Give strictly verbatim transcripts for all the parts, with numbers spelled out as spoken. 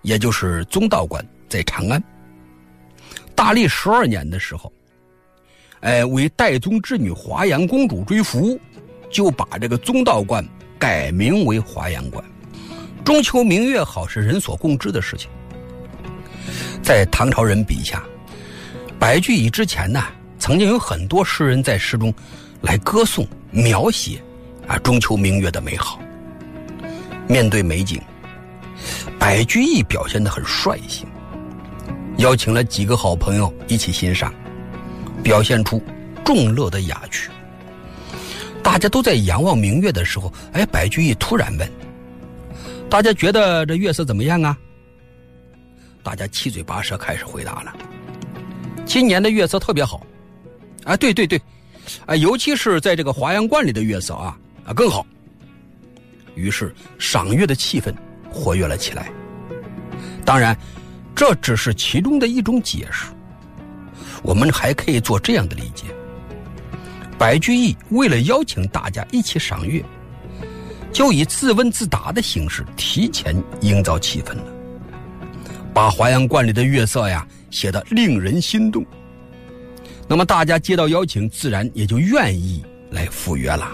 也就是宗道观在长安。大历十二年的时候，哎，为代宗之女华阳公主追福，就把这个宗道观改名为华阳观。中秋明月好是人所共知的事情。在唐朝人笔下，白居易之前呢，曾经有很多诗人在诗中来歌颂描写啊中秋明月的美好。面对美景，白居易表现得很率性，邀请了几个好朋友一起欣赏，表现出众乐的雅趣。大家都在仰望明月的时候，哎，白居易突然问：大家觉得这月色怎么样啊？大家七嘴八舌开始回答了。今年的月色特别好。啊，对对对，啊，尤其是在这个华阳观里的月色啊，啊更好。于是赏月的气氛活跃了起来。当然，这只是其中的一种解释。我们还可以做这样的理解：白居易为了邀请大家一起赏月，就以自问自答的形式提前营造气氛了，把华阳观里的月色呀写得令人心动。那么大家接到邀请，自然也就愿意来赴约啦。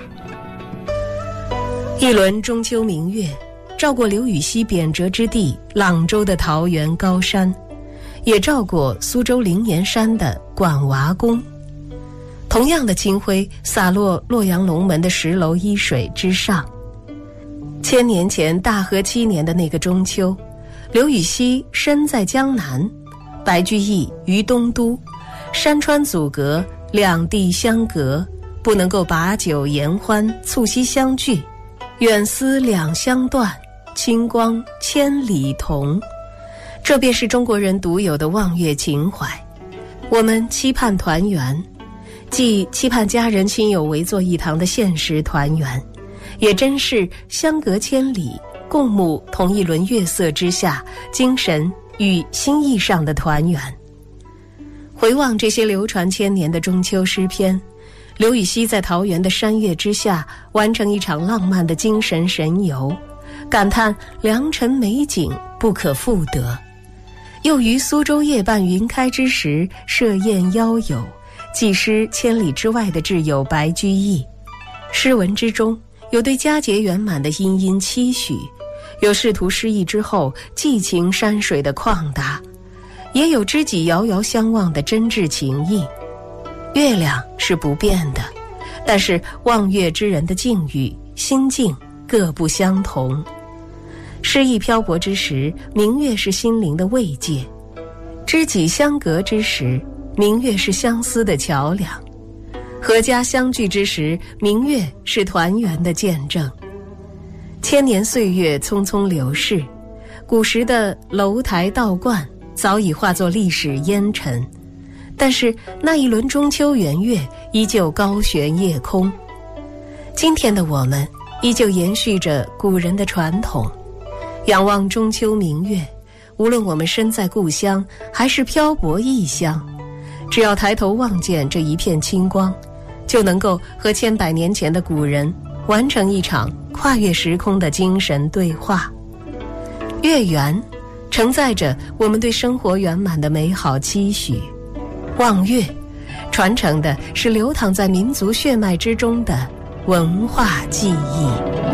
一轮中秋明月，照过刘禹锡贬谪之地朗州的桃源高山，也照过苏州灵岩山的管娃宫。同样的清辉洒落洛阳龙门的石楼依水之上。千年前大和七年的那个中秋，刘禹锡身在江南，白居易于东都，山川阻隔，两地相隔，不能够把酒言欢，促膝相聚。远思两相断，清光千里同。这便是中国人独有的望月情怀。我们期盼团圆，既期盼家人亲友围坐一堂的现实团圆，也真是相隔千里，共沐同一轮月色之下，精神与心意上的团圆。回望这些流传千年的中秋诗篇，刘禹锡在桃源的山岳之下完成一场浪漫的精神神游，感叹良辰美景不可复得。又于苏州夜半云开之时设宴邀友，寄诗千里之外的挚友白居易。诗文之中有对佳节圆满的殷殷期许，有仕途失意之后寄情山水的旷达，也有知己遥遥相望的真挚情谊。月亮是不变的，但是望月之人的境遇心境各不相同。诗意漂泊之时，明月是心灵的慰藉；知己相隔之时，明月是相思的桥梁；阖家相聚之时，明月是团圆的见证。千年岁月匆匆流逝，古时的楼台道观早已化作历史烟尘，但是那一轮中秋圆月依旧高悬夜空。今天的我们依旧延续着古人的传统，仰望中秋明月，无论我们身在故乡还是漂泊异乡，只要抬头望见这一片清光，就能够和千百年前的古人完成一场跨越时空的精神对话。月圆承载着我们对生活圆满的美好期许，望月传承的是流淌在民族血脉之中的文化记忆。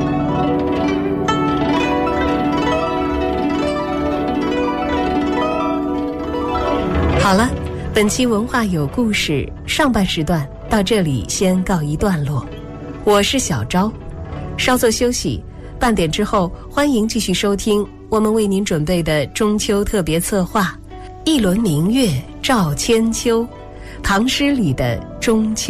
好了，本期文化有故事上半时段到这里先告一段落，我是小昭，稍作休息，半点之后欢迎继续收听我们为您准备的中秋特别策划《一轮明月照千秋》，唐诗里的中秋。